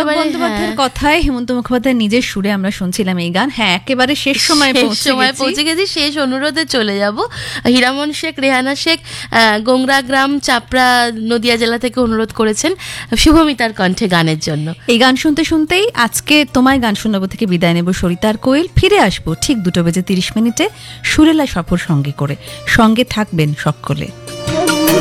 পুলক বন্দ্যোপাধ্যায়ের কথায় হেমন্ত মুখোপাধ্যায় নিজের সুরে আমরা শুনছিলাম এই গান। হ্যাঁ, একেবারে শেষ সময় পৌঁছে গেছি। শেষ অনুরোধে চলে যাব। হীরামন শেখ, রেহানা শেখ, গোংরা গ্রাম, চাপড়া, নদিয়া জেলা থেকে অনুরোধ করেছেন শুভমিতার কণ্ঠে গানের জন্য। এই গান শুনতে শুনতেই আজকে তোমায় গান শোনাবো থেকে বিদায় নেব সরিতার কোয়েল। ফিরে আসবো ঠিক 2:30 সুরেলা সফর সঙ্গে করে। সঙ্গে থাকবেন সকলে।